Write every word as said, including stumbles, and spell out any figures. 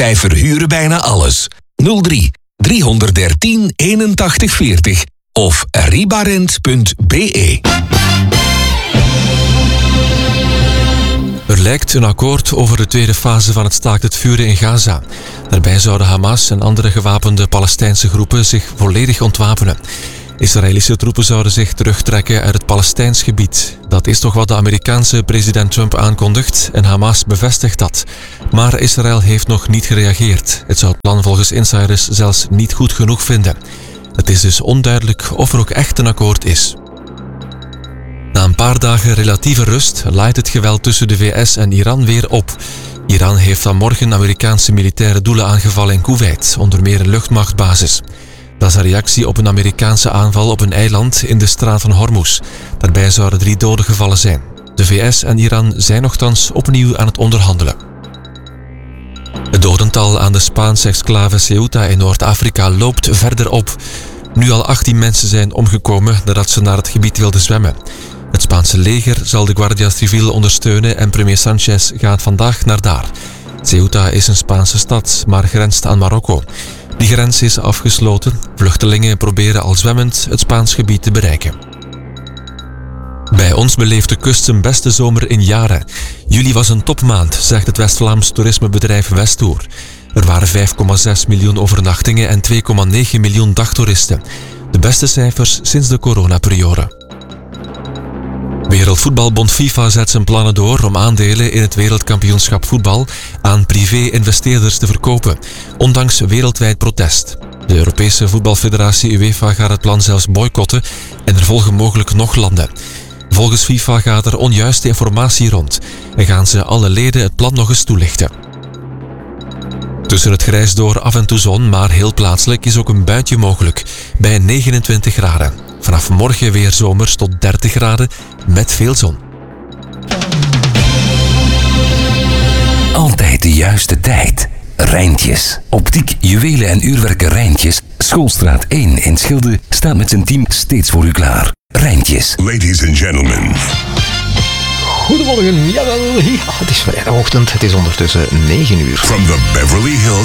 Wij verhuren bijna alles. nul drie driehonderddertien eenentachtig veertig of ribarent punt be. Er lijkt een akkoord over de tweede fase van het staakt het vuren in Gaza. Daarbij zouden Hamas en andere gewapende Palestijnse groepen zich volledig ontwapenen. Israëlische troepen zouden zich terugtrekken uit het Palestijns gebied. Dat is toch wat de Amerikaanse president Trump aankondigt en Hamas bevestigt dat. Maar Israël heeft nog niet gereageerd. Het zou het plan volgens insiders zelfs niet goed genoeg vinden. Het is dus onduidelijk of er ook echt een akkoord is. Na een paar dagen relatieve rust laait het geweld tussen de V S en Iran weer op. Iran heeft vanmorgen Amerikaanse militaire doelen aangevallen in Kuwait, onder meer een luchtmachtbasis. Dat is een reactie op een Amerikaanse aanval op een eiland in de straat van Hormuz. Daarbij zouden drie doden gevallen zijn. De V S en Iran zijn nochtans opnieuw aan het onderhandelen. Het dodental aan de Spaanse exclave Ceuta in Noord-Afrika loopt verder op. Nu al achttien mensen zijn omgekomen nadat ze naar het gebied wilden zwemmen. Het Spaanse leger zal de Guardia Civil ondersteunen en premier Sanchez gaat vandaag naar daar. Ceuta is een Spaanse stad, maar grenst aan Marokko. Die grens is afgesloten. Vluchtelingen proberen al zwemmend het Spaans gebied te bereiken. Bij ons beleeft de kust zijn beste zomer in jaren. Juli was een topmaand, zegt het West-Vlaams toerismebedrijf Westtour. Er waren vijf komma zes miljoen overnachtingen en twee komma negen miljoen dagtoeristen. De beste cijfers sinds de coronaperiode. Wereldvoetbalbond FIFA zet zijn plannen door om aandelen in het wereldkampioenschap voetbal aan privé-investeerders te verkopen, ondanks wereldwijd protest. De Europese voetbalfederatie UEFA gaat het plan zelfs boycotten en er volgen mogelijk nog landen. Volgens FIFA gaat er onjuiste informatie rond en gaan ze alle leden het plan nog eens toelichten. Tussen het grijs door af en toe zon, maar heel plaatselijk is ook een buitje mogelijk, bij negenentwintig graden. Vanaf morgen weer zomers tot dertig graden, met veel zon. Altijd de juiste tijd. Rijntjes. Optiek, juwelen en uurwerken Rijntjes. Schoolstraat één in Schilde staat met zijn team steeds voor u klaar. Rijntjes. Ladies and gentlemen. Goedemorgen, jawel. Ja, het is vrijdagochtend, het is ondertussen negen uur. From the Beverly Hills